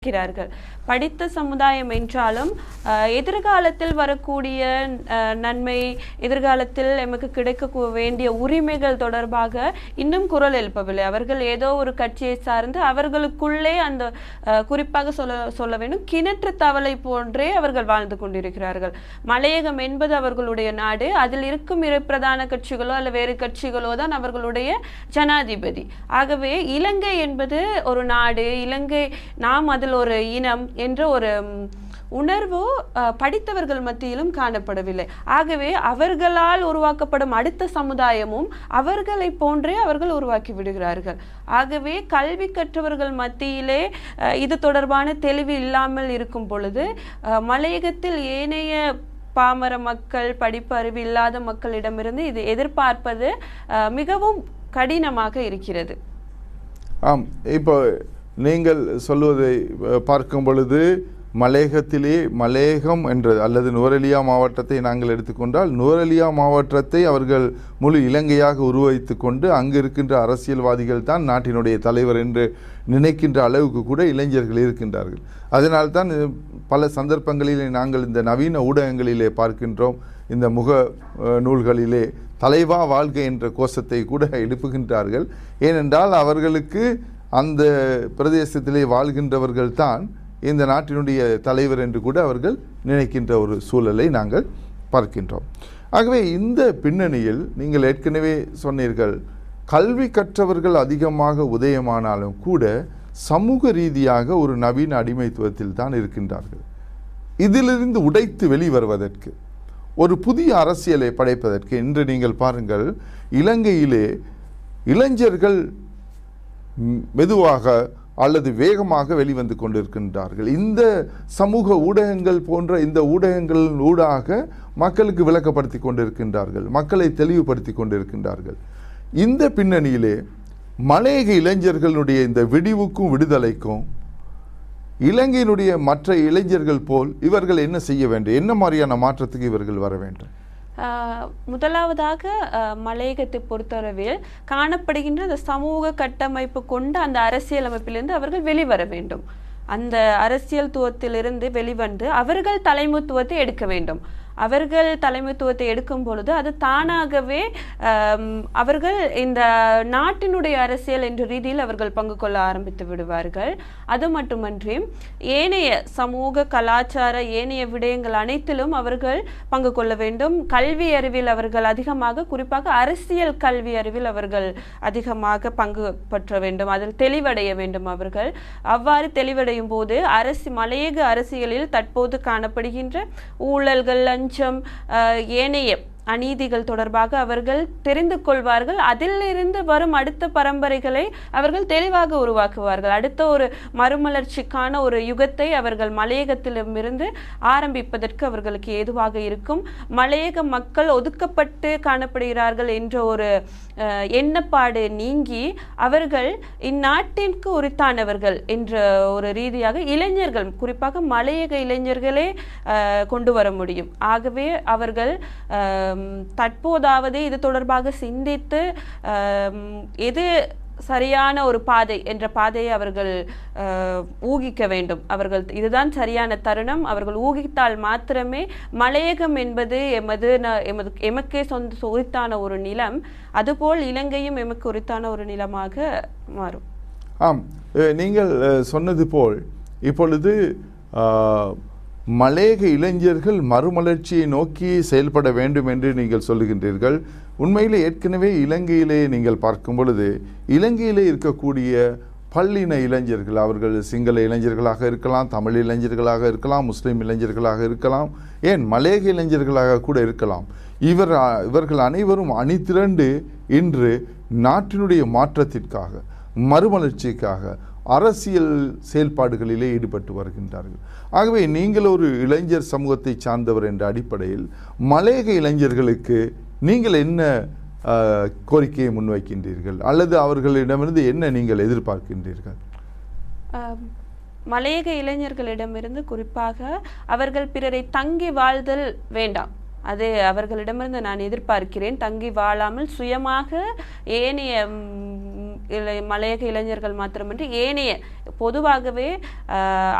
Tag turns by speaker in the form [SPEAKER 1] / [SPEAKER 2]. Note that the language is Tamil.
[SPEAKER 1] இருக்கிறார்கள். படித்த சமுதாயம் என்றாலும் எதிர்காலத்தில் வரக்கூடிய நன்மை, எதிர்காலத்தில் எமக்கு கிடைக்க வேண்டிய உரிமைகள் தொடர்பாக இன்னும் குரல் எழுப்பவில்லை. அவர்கள் ஏதோ ஒரு கட்சியை சார்ந்து அவர்களுக்குள்ளே அந்த குறிப்பாக சொல்ல வேண்டும், கிணற்று தவளை போன்றே அவர்கள் வாழ்ந்து கொண்டிருக்கிறார்கள். மலையகம் என்பது அவர்களுடைய நாடு. அதில் இருக்கும் இரு பிரதான கட்சிகளோ அல்ல வேறு கட்சிகளோ தான் அவர்களுடைய ஜனாதிபதி. ஆகவே இலங்கை என்பது ஒரு நாடு, இலங்கை நாம் அதில் ஒரு இனம் என்ற ஒரு உணர்வு படித்தவர்கள் மத்தியிலும் காணப்படவில்லை. ஆகவே அவர்களால் உருவாக்கப்படும் அடுத்த சமுதாயமும் அவர்களை போன்றே அவர்கள் உருவாக்கி விடுகிறார்கள். ஆகவே கல்வி கற்றவர்கள் மத்தியிலே இது தொடர்பான தெளிவு இல்லாமல் இருக்கும் பொழுது மலையகத்தில் ஏனைய பாமர மக்கள், படிப்பு அறிவு இல்லாத மக்களிடமிருந்து இது எதிர்பார்ப்பது மிகவும் கடினமாக இருக்கிறது.
[SPEAKER 2] ஆம், இப்போ நீங்கள் சொல்வதை பார்க்கும் பொழுது மலையகத்திலே மலையகம் என்ற அல்லது நுவரெலியா மாவட்டத்தை நாங்கள் எடுத்துக்கொண்டால் நுவரெலியா மாவட்டத்தை அவர்கள் முழு இலங்கையாக உருவகித்து கொண்டு அங்கு இருக்கின்ற அரசியல்வாதிகள் தான் நாட்டினுடைய தலைவர் என்று நினைக்கின்ற அளவுக்கு கூட இளைஞர்கள் இருக்கின்றார்கள். அதனால்தான் பல சந்தர்ப்பங்களிலே நாங்கள் இந்த நவீன ஊடகங்களிலே பார்க்கின்றோம், இந்த முக நூல்களிலே தலைவா வாழ்க என்ற கோஷத்தை கூட எழுப்புகின்றார்கள். ஏனென்றால் அவர்களுக்கு அந்த பிரதேசத்திலே வாழ்கின்றவர்கள் தான் இந்த நாட்டினுடைய தலைவர் என்று கூட அவர்கள் நினைக்கின்ற ஒரு சூழலை நாங்கள் பார்க்கின்றோம். ஆகவே இந்த பின்னணியில் நீங்கள் ஏற்கனவே சொன்னீர்கள், கல்வி கற்றவர்கள் அதிகமாக உதயமானாலும் கூட சமூக ரீதியாக ஒரு நவீன அடிமைத்துவத்தில் தான் இருக்கின்றார்கள். இதிலிருந்து உடைத்து வெளிவருவதற்கு, ஒரு புதிய அரசியலை படைப்பதற்கு இன்று நீங்கள் பாருங்கள், இலங்கையிலே இளைஞர்கள் மெதுவாக அல்லது வேகமாக வெளிவந்து கொண்டிருக்கின்றார்கள். இந்த சமூக ஊடகங்கள் போன்ற இந்த ஊடகங்களின் ஊடாக மக்களுக்கு விளக்கப்படுத்தி கொண்டிருக்கின்றார்கள், மக்களை தெளிவுபடுத்தி கொண்டிருக்கின்றார்கள். இந்த பின்னணியிலே மலையக இளைஞர்களுடைய இந்த விடிவுக்கும் விடுதலைக்கும் இலங்கையினுடைய மற்ற இளைஞர்கள் போல் இவர்கள் என்ன செய்ய வேண்டும், என்ன மாதிரியான மாற்றத்துக்கு இவர்கள் வர வேண்டும்?
[SPEAKER 1] முதலாவதாக மலையகத்தை பொறுத்தளவில் காணப்படுகின்ற அந்த சமூக கட்டமைப்பு கொண்ட அந்த அரசியலமைப்பிலிருந்து அவர்கள் வெளிவர வேண்டும். அந்த அரசியல்துவத்திலிருந்து வெளிவந்து அவர்கள் தலைமைத்துவத்தை எடுக்க வேண்டும். அவர்கள் தலைமைத்துவத்தை எடுக்கும் பொழுது அது தானாகவே அவர்கள் இந்த நாட்டினுடைய அரசியல் என்ற ரீதியில் அவர்கள் பங்கு கொள்ள ஆரம்பித்து விடுவார்கள். அது மட்டுமன்றி ஏனைய சமூக கலாச்சார ஏனைய விடயங்கள் அனைத்திலும் அவர்கள் பங்கு கொள்ள வேண்டும். கல்வி அறிவில் அவர்கள் அதிகமாக, குறிப்பாக அரசியல் கல்வி அறிவில் அவர்கள் அதிகமாக பங்கு பற்ற வேண்டும், அதில் தெளிவடைய வேண்டும். அவர்கள் அவ்வாறு தெளிவடையும் போது மலையக அரசியலில் தற்போது காணப்படுகின்ற ஊழல்கள், லஞ்சம், ஏனைய அநீதிகள் தொடர்பாக அவர்கள் தெரிந்து கொள்வார்கள். அதிலிருந்து வரும் அடுத்த பரம்பரைகளை அவர்கள் தெளிவாக உருவாக்குவார்கள். அடுத்த ஒரு மறுமலர்ச்சிக்கான ஒரு யுகத்தை அவர்கள் மலையகத்திலிருந்து ஆரம்பிப்பதற்கு அவர்களுக்கு ஏதுவாக இருக்கும். மலையக மக்கள் ஒதுக்கப்பட்டு காணப்படுகிறார்கள் என்ற ஒரு எண்ணப்பாடு நீங்கி அவர்கள் இந்நாட்டிற்கு உரித்தானவர்கள் என்ற ஒரு ரீதியாக இளைஞர்கள், குறிப்பாக மலையக இளைஞர்களே கொண்டு வர முடியும். ஆகவே அவர்கள் தற்போதாவது இது தொடர்பாக சிந்தித்து எது சரியான ஒரு பாதை என்ற பாதையை அவர்கள் ஊகிக்க வேண்டும். அவர்கள் இதுதான் சரியான தருணம், அவர்கள் ஊகித்தால் மாத்திரமே மலையகம் என்பது எமக்கே உரித்தான ஒரு நிலம், அதுபோல் இலங்கையும் எமக்கு உரித்தான ஒரு நிலமாக மாறும்.
[SPEAKER 2] ஆம், நீங்கள் சொன்னது போல் இப்பொழுது மலையக இளைஞர்கள் மறுமலர்ச்சியை நோக்கி செயல்பட வேண்டும் என்று நீங்கள் சொல்லுகின்றீர்கள். உண்மையிலே ஏற்கனவே இலங்கையிலே நீங்கள் பார்க்கும் பொழுது இலங்கையிலே இருக்கக்கூடிய பல்லின இளைஞர்கள், அவர்கள் சிங்கள இளைஞர்களாக இருக்கலாம், தமிழ் இளைஞர்களாக இருக்கலாம், முஸ்லீம் இளைஞர்களாக இருக்கலாம், ஏன் மலையக இளைஞர்களாக கூட இருக்கலாம், இவர்கள் அனைவரும் அணிதிரண்டு இன்று நாட்டினுடைய மாற்றத்திற்காக, மறுமலர்ச்சிக்காக அரசியல் செயல்பாடுகளிலே ஈடுபட்டு வருகின்றார்கள். ஆகவே நீங்கள் ஒரு இளைஞர் சமூகத்தை சார்ந்தவர் என்ற அடிப்படையில் மலையக இளைஞர்களுக்கு நீங்கள் என்ன கோரிக்கையை முன்வைக்கின்றீர்கள், அல்லது அவர்களிடமிருந்து என்ன நீங்கள் எதிர்பார்க்கின்றீர்கள்?
[SPEAKER 1] மலையக இளைஞர்களிடமிருந்து குறிப்பாக அவர்கள் பிறரை தங்கி வாழ்தல் வேண்டாம், அது அவர்களிடமிருந்து நான் எதிர்பார்க்கிறேன். தங்கி வாழாமல் சுயமாக ஏனைய மலையக இளைஞர்கள் மாத்திரமின்றி ஏனைய பொதுவாகவே